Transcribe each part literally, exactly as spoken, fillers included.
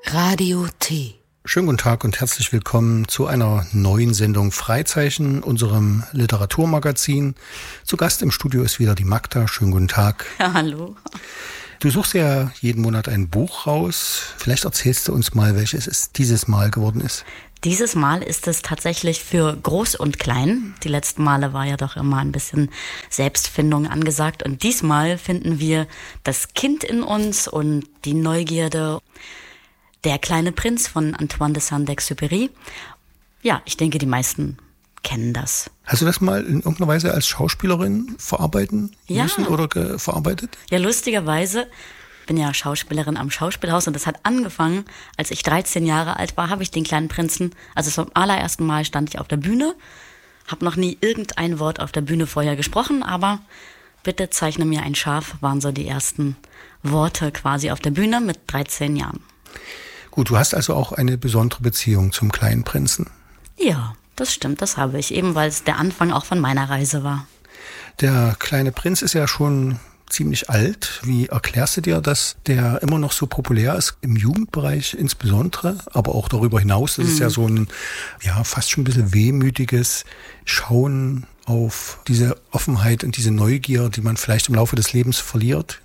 Radio T. Schönen guten Tag und herzlich willkommen zu einer neuen Sendung Freizeichen, unserem Literaturmagazin. Zu Gast im Studio ist wieder die Magda. Schönen guten Tag. Ja, hallo. Du suchst ja jeden Monat ein Buch raus. Vielleicht erzählst du uns mal, welches es dieses Mal geworden ist. Dieses Mal ist es tatsächlich für Groß und Klein. Die letzten Male war ja doch immer ein bisschen Selbstfindung angesagt. Und diesmal finden wir das Kind in uns und die Neugierde. Der kleine Prinz von Antoine de Saint-Exupéry. Ja, ich denke, die meisten kennen das. Hast du das mal in irgendeiner Weise als Schauspielerin verarbeiten ja. müssen oder ge- verarbeitet? Ja, lustigerweise. Ich bin ja Schauspielerin am Schauspielhaus und das hat angefangen, als ich dreizehn Jahre alt war, habe ich den kleinen Prinzen, also zum allerersten Mal stand ich auf der Bühne, habe noch nie irgendein Wort auf der Bühne vorher gesprochen, aber bitte zeichne mir ein Schaf, waren so die ersten Worte quasi auf der Bühne mit dreizehn Jahren. Gut, du hast also auch eine besondere Beziehung zum kleinen Prinzen. Ja, das stimmt, das habe ich, eben weil es der Anfang auch von meiner Reise war. Der kleine Prinz ist ja schon ziemlich alt. Wie erklärst du dir, dass der immer noch so populär ist, im Jugendbereich insbesondere, aber auch darüber hinaus? Das mhm. ist ja so ein, ja, fast schon ein bisschen wehmütiges Schauen auf diese Offenheit und diese Neugier, die man vielleicht im Laufe des Lebens verliert.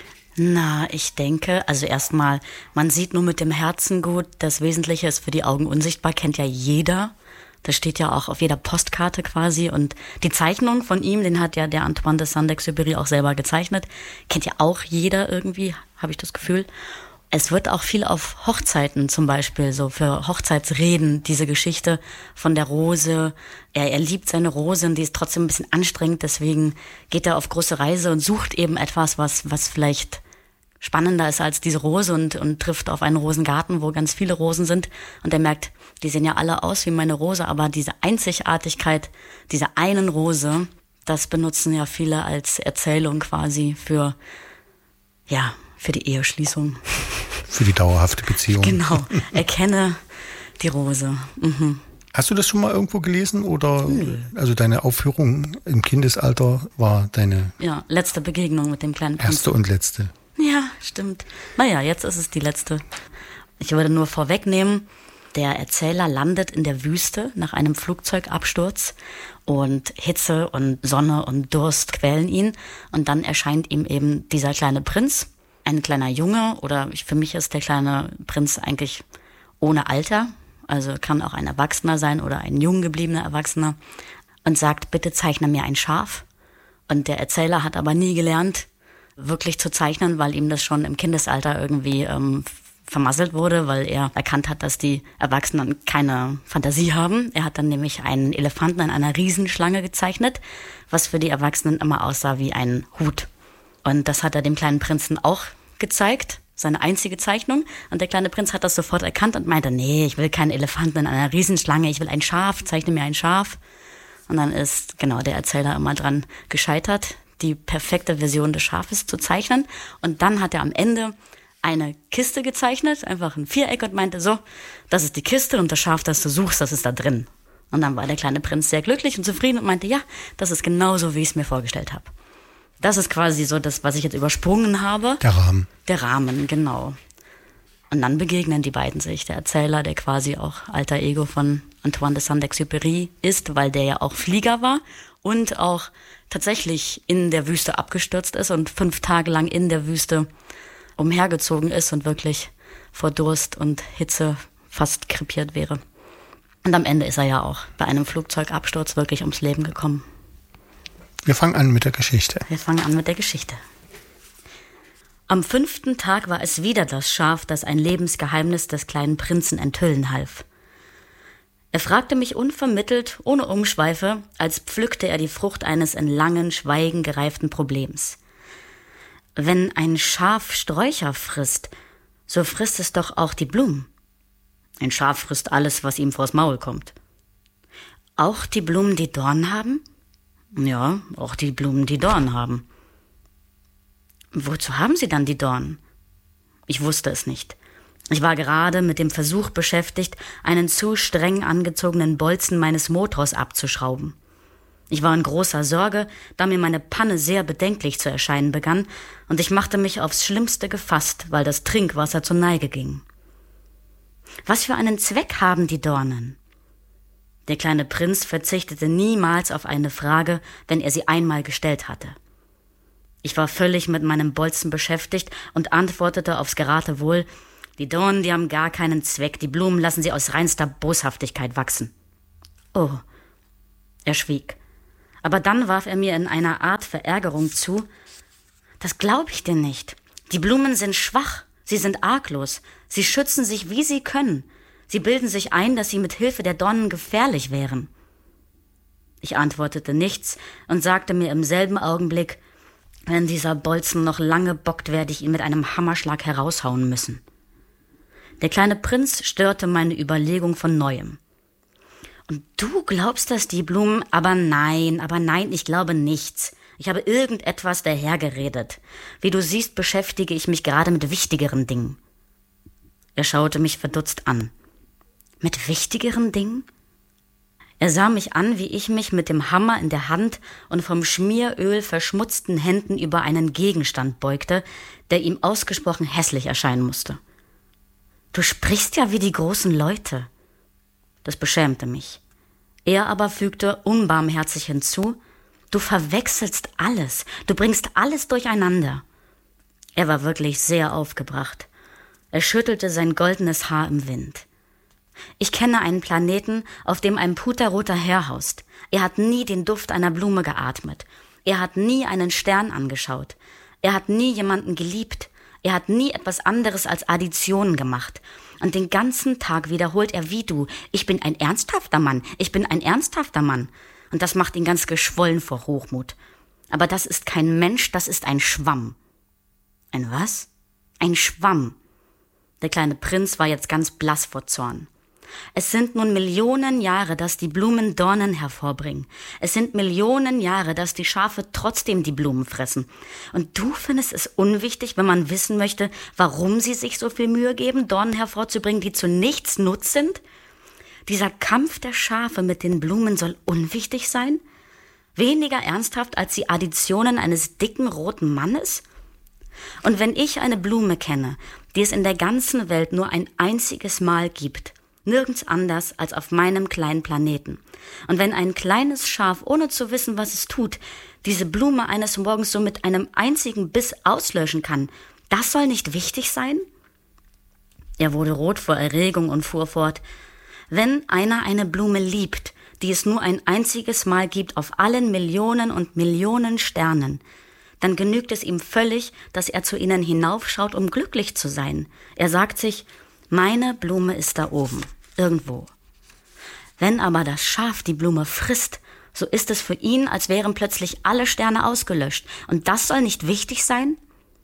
Na, ich denke, also erstmal, man sieht nur mit dem Herzen gut, das Wesentliche ist für die Augen unsichtbar, kennt ja jeder. Das steht ja auch auf jeder Postkarte quasi und die Zeichnung von ihm, den hat ja der Antoine de Saint-Exupéry auch selber gezeichnet, kennt ja auch jeder irgendwie, habe ich das Gefühl. Es wird auch viel auf Hochzeiten zum Beispiel, so für Hochzeitsreden, diese Geschichte von der Rose. Er, er liebt seine Rose und die ist trotzdem ein bisschen anstrengend, deswegen geht er auf große Reise und sucht eben etwas, was, was vielleicht spannender ist als diese Rose und, und trifft auf einen Rosengarten, wo ganz viele Rosen sind und er merkt, die sehen ja alle aus wie meine Rose, aber diese Einzigartigkeit dieser einen Rose, das benutzen ja viele als Erzählung quasi für, ja, für die Eheschließung. Für die dauerhafte Beziehung. Genau, erkenne die Rose. Mhm. Hast du das schon mal irgendwo gelesen oder Nö. Also deine Aufführung im Kindesalter war deine ja, letzte Begegnung mit dem kleinen Prinzen. Erste und letzte. Ja, stimmt. Naja, jetzt ist es die letzte. Ich würde nur vorwegnehmen, der Erzähler landet in der Wüste nach einem Flugzeugabsturz und Hitze und Sonne und Durst quälen ihn und dann erscheint ihm eben dieser kleine Prinz, ein kleiner Junge oder für mich ist der kleine Prinz eigentlich ohne Alter, also kann auch ein Erwachsener sein oder ein jung gebliebener Erwachsener und sagt, bitte zeichne mir ein Schaf. Und der Erzähler hat aber nie gelernt, wirklich zu zeichnen, weil ihm das schon im Kindesalter irgendwie ähm, vermasselt wurde, weil er erkannt hat, dass die Erwachsenen keine Fantasie haben. Er hat dann nämlich einen Elefanten in einer Riesenschlange gezeichnet, was für die Erwachsenen immer aussah wie ein Hut. Und das hat er dem kleinen Prinzen auch gezeigt, seine einzige Zeichnung. Und der kleine Prinz hat das sofort erkannt und meinte, nee, ich will keinen Elefanten in einer Riesenschlange, ich will ein Schaf, zeichne mir ein Schaf. Und dann ist genau der Erzähler immer dran gescheitert, die perfekte Version des Schafes zu zeichnen. Und dann hat er am Ende eine Kiste gezeichnet, einfach ein Viereck und meinte so, das ist die Kiste und das Schaf, das du suchst, das ist da drin. Und dann war der kleine Prinz sehr glücklich und zufrieden und meinte, ja, das ist genauso, wie ich es mir vorgestellt habe. Das ist quasi so das, was ich jetzt übersprungen habe. Der Rahmen. Der Rahmen, genau. Und dann begegnen die beiden sich. Der Erzähler, der quasi auch alter Ego von Antoine de Saint-Exupéry ist, weil der ja auch Flieger war und auch tatsächlich in der Wüste abgestürzt ist und fünf Tage lang in der Wüste umhergezogen ist und wirklich vor Durst und Hitze fast krepiert wäre. Und am Ende ist er ja auch bei einem Flugzeugabsturz wirklich ums Leben gekommen. Wir fangen an mit der Geschichte. Wir fangen an mit der Geschichte. Am fünften Tag war es wieder das Schaf, das ein Lebensgeheimnis des kleinen Prinzen enthüllen half. Er fragte mich unvermittelt, ohne Umschweife, als pflückte er die Frucht eines in langen Schweigen gereiften Problems. Wenn ein Schaf Sträucher frisst, so frisst es doch auch die Blumen. Ein Schaf frisst alles, was ihm vors Maul kommt. Auch die Blumen, die Dornen haben? Ja, auch die Blumen, die Dornen haben. Wozu haben sie dann die Dornen? Ich wusste es nicht. Ich war gerade mit dem Versuch beschäftigt, einen zu streng angezogenen Bolzen meines Motors abzuschrauben. Ich war in großer Sorge, da mir meine Panne sehr bedenklich zu erscheinen begann, und ich machte mich aufs Schlimmste gefasst, weil das Trinkwasser zur Neige ging. Was für einen Zweck haben die Dornen? Der kleine Prinz verzichtete niemals auf eine Frage, wenn er sie einmal gestellt hatte. Ich war völlig mit meinem Bolzen beschäftigt und antwortete aufs Geratewohl: Die Dornen, die haben gar keinen Zweck, die Blumen lassen sie aus reinster Boshaftigkeit wachsen. Oh, er schwieg. Aber dann warf er mir in einer Art Verärgerung zu: Das glaube ich dir nicht. Die Blumen sind schwach, sie sind arglos, sie schützen sich, wie sie können. Sie bilden sich ein, dass sie mit Hilfe der Dornen gefährlich wären. Ich antwortete nichts und sagte mir im selben Augenblick: Wenn dieser Bolzen noch lange bockt, werde ich ihn mit einem Hammerschlag heraushauen müssen. Der kleine Prinz störte meine Überlegung von Neuem. Und du glaubst, dass die Blumen... Aber nein, aber nein, ich glaube nichts. Ich habe irgendetwas dahergeredet. Wie du siehst, beschäftige ich mich gerade mit wichtigeren Dingen. Er schaute mich verdutzt an. Mit wichtigeren Dingen? Er sah mich an, wie ich mich mit dem Hammer in der Hand und vom Schmieröl verschmutzten Händen über einen Gegenstand beugte, der ihm ausgesprochen hässlich erscheinen musste. Du sprichst ja wie die großen Leute. Das beschämte mich. Er aber fügte unbarmherzig hinzu: Du verwechselst alles, du bringst alles durcheinander. Er war wirklich sehr aufgebracht. Er schüttelte sein goldenes Haar im Wind. Ich kenne einen Planeten, auf dem ein puterroter Herr haust. Er hat nie den Duft einer Blume geatmet. Er hat nie einen Stern angeschaut. Er hat nie jemanden geliebt. Er hat nie etwas anderes als Additionen gemacht. Und den ganzen Tag wiederholt er wie du: Ich bin ein ernsthafter Mann, ich bin ein ernsthafter Mann. Und das macht ihn ganz geschwollen vor Hochmut. Aber das ist kein Mensch, das ist ein Schwamm. Ein was? Ein Schwamm. Der kleine Prinz war jetzt ganz blass vor Zorn. Es sind nun Millionen Jahre, dass die Blumen Dornen hervorbringen. Es sind Millionen Jahre, dass die Schafe trotzdem die Blumen fressen. Und du findest es unwichtig, wenn man wissen möchte, warum sie sich so viel Mühe geben, Dornen hervorzubringen, die zu nichts Nutz sind? Dieser Kampf der Schafe mit den Blumen soll unwichtig sein? Weniger ernsthaft als die Additionen eines dicken roten Mannes? Und wenn ich eine Blume kenne, die es in der ganzen Welt nur ein einziges Mal gibt, nirgends anders als auf meinem kleinen Planeten. Und wenn ein kleines Schaf, ohne zu wissen, was es tut, diese Blume eines Morgens so mit einem einzigen Biss auslöschen kann, das soll nicht wichtig sein? Er wurde rot vor Erregung und fuhr fort: Wenn einer eine Blume liebt, die es nur ein einziges Mal gibt auf allen Millionen und Millionen Sternen, dann genügt es ihm völlig, dass er zu ihnen hinaufschaut, um glücklich zu sein. Er sagt sich: Meine Blume ist da oben, irgendwo. Wenn aber das Schaf die Blume frisst, so ist es für ihn, als wären plötzlich alle Sterne ausgelöscht. Und das soll nicht wichtig sein?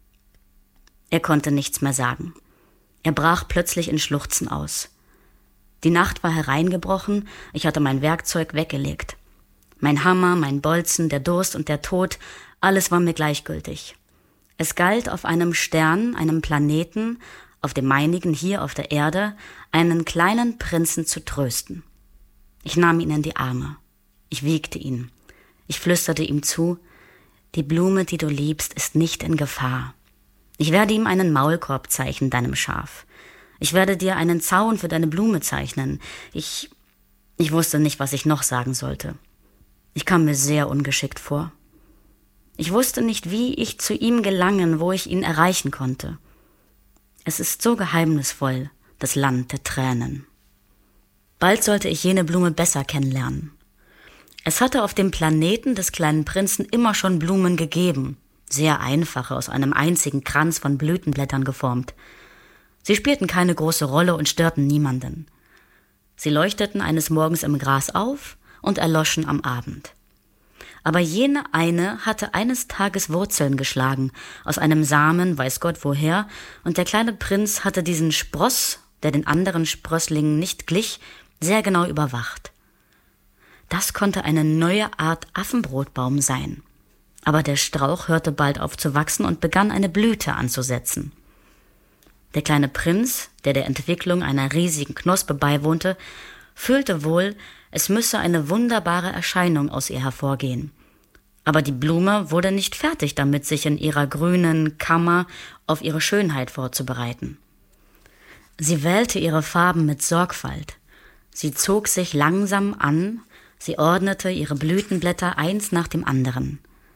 Er konnte nichts mehr sagen. Er brach plötzlich in Schluchzen aus. Die Nacht war hereingebrochen, ich hatte mein Werkzeug weggelegt. Mein Hammer, mein Bolzen, der Durst und der Tod, alles war mir gleichgültig. Es galt, auf einem Stern, einem Planeten, auf dem meinigen hier auf der Erde, einen kleinen Prinzen zu trösten. Ich nahm ihn in die Arme. Ich wiegte ihn. Ich flüsterte ihm zu: Die Blume, die du liebst, ist nicht in Gefahr. Ich werde ihm einen Maulkorb zeichnen, deinem Schaf. Ich werde dir einen Zaun für deine Blume zeichnen. Ich, ich wusste nicht, was ich noch sagen sollte. Ich kam mir sehr ungeschickt vor. Ich wusste nicht, wie ich zu ihm gelangen, wo ich ihn erreichen konnte. Es ist so geheimnisvoll, das Land der Tränen. Bald sollte ich jene Blume besser kennenlernen. Es hatte auf dem Planeten des kleinen Prinzen immer schon Blumen gegeben, sehr einfache, aus einem einzigen Kranz von Blütenblättern geformt. Sie spielten keine große Rolle und störten niemanden. Sie leuchteten eines Morgens im Gras auf und erloschen am Abend. Aber jene eine hatte eines Tages Wurzeln geschlagen, aus einem Samen, weiß Gott woher, und der kleine Prinz hatte diesen Spross, der den anderen Sprösslingen nicht glich, sehr genau überwacht. Das konnte eine neue Art Affenbrotbaum sein. Aber der Strauch hörte bald auf zu wachsen und begann eine Blüte anzusetzen. Der kleine Prinz, der der Entwicklung einer riesigen Knospe beiwohnte, fühlte wohl, es müsse eine wunderbare Erscheinung aus ihr hervorgehen. Aber die Blume wurde nicht fertig damit, sich in ihrer grünen Kammer auf ihre Schönheit vorzubereiten. Sie wählte ihre Farben mit Sorgfalt. Sie zog sich langsam an, sie ordnete ihre Blütenblätter eins nach dem anderen.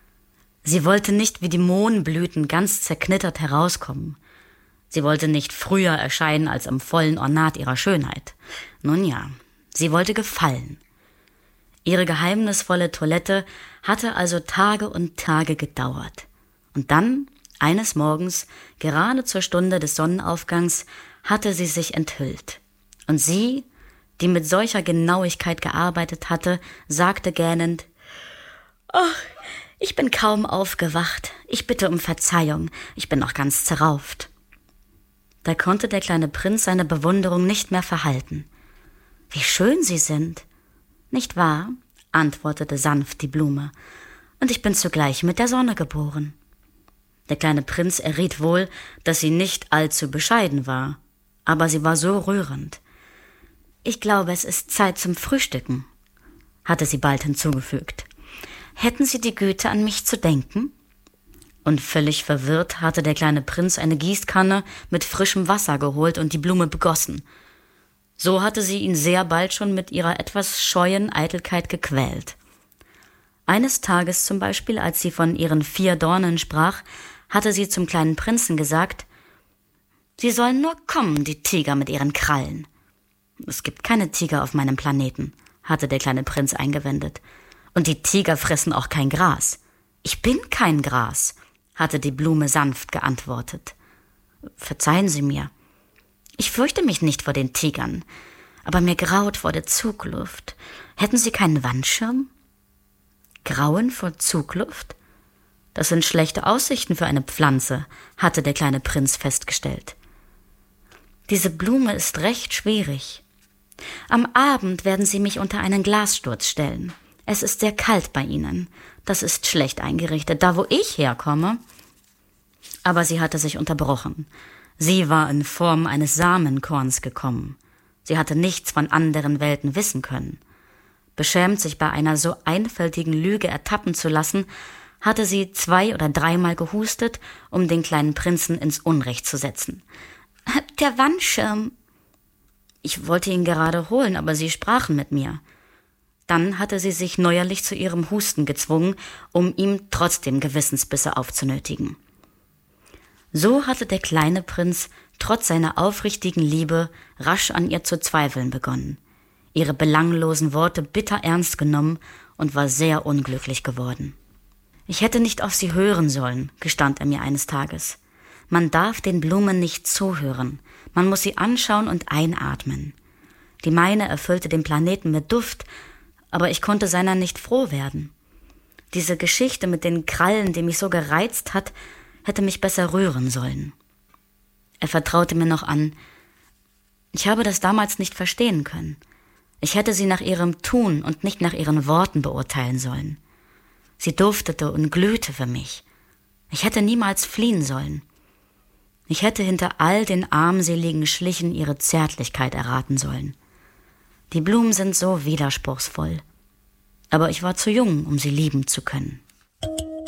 Sie wollte nicht wie die Mohnblüten ganz zerknittert herauskommen. Sie wollte nicht früher erscheinen als am vollen Ornat ihrer Schönheit. Nun ja, sie wollte gefallen. Ihre geheimnisvolle Toilette hatte also Tage und Tage gedauert. Und dann, eines Morgens, gerade zur Stunde des Sonnenaufgangs, hatte sie sich enthüllt. Und sie, die mit solcher Genauigkeit gearbeitet hatte, sagte gähnend: »Ach, ich bin kaum aufgewacht. Ich bitte um Verzeihung. Ich bin noch ganz zerrauft.« Da konnte der kleine Prinz seine Bewunderung nicht mehr verhalten. »Wie schön Sie sind!« »Nicht wahr?«, antwortete sanft die Blume. »Und ich bin zugleich mit der Sonne geboren.« Der kleine Prinz erriet wohl, dass sie nicht allzu bescheiden war, aber sie war so rührend. »Ich glaube, es ist Zeit zum Frühstücken«, hatte sie bald hinzugefügt. »Hätten Sie die Güte, an mich zu denken?« Und völlig verwirrt hatte der kleine Prinz eine Gießkanne mit frischem Wasser geholt und die Blume begossen. So hatte sie ihn sehr bald schon mit ihrer etwas scheuen Eitelkeit gequält. Eines Tages zum Beispiel, als sie von ihren vier Dornen sprach, hatte sie zum kleinen Prinzen gesagt: »Sie sollen nur kommen, die Tiger mit ihren Krallen.« »Es gibt keine Tiger auf meinem Planeten«, hatte der kleine Prinz eingewendet. »Und die Tiger fressen auch kein Gras.« »Ich bin kein Gras«, hatte die Blume sanft geantwortet. »Verzeihen Sie mir. Ich fürchte mich nicht vor den Tigern, aber mir graut vor der Zugluft. Hätten Sie keinen Wandschirm?« »Grauen vor Zugluft? Das sind schlechte Aussichten für eine Pflanze«, hatte der kleine Prinz festgestellt. »Diese Blume ist recht schwierig. Am Abend werden Sie mich unter einen Glassturz stellen. Es ist sehr kalt bei Ihnen. Das ist schlecht eingerichtet, da wo ich herkomme.« Aber sie hatte sich unterbrochen. Sie war in Form eines Samenkorns gekommen. Sie hatte nichts von anderen Welten wissen können. Beschämt, sich bei einer so einfältigen Lüge ertappen zu lassen, hatte sie zwei- oder dreimal gehustet, um den kleinen Prinzen ins Unrecht zu setzen. »Der Wandschirm!« »Ich wollte ihn gerade holen, aber Sie sprachen mit mir.« Dann hatte sie sich neuerlich zu ihrem Husten gezwungen, um ihm trotzdem Gewissensbisse aufzunötigen. So hatte der kleine Prinz trotz seiner aufrichtigen Liebe rasch an ihr zu zweifeln begonnen, ihre belanglosen Worte bitter ernst genommen und war sehr unglücklich geworden. »Ich hätte nicht auf sie hören sollen«, gestand er mir eines Tages. »Man darf den Blumen nicht zuhören, man muss sie anschauen und einatmen. Die meine erfüllte den Planeten mit Duft, aber ich konnte seiner nicht froh werden. Diese Geschichte mit den Krallen, die mich so gereizt hat, hätte mich besser rühren sollen.« Er vertraute mir noch an: »Ich habe das damals nicht verstehen können. Ich hätte sie nach ihrem Tun und nicht nach ihren Worten beurteilen sollen. Sie duftete und glühte für mich. Ich hätte niemals fliehen sollen. Ich hätte hinter all den armseligen Schlichen ihre Zärtlichkeit erraten sollen. Die Blumen sind so widerspruchsvoll. Aber ich war zu jung, um sie lieben zu können.«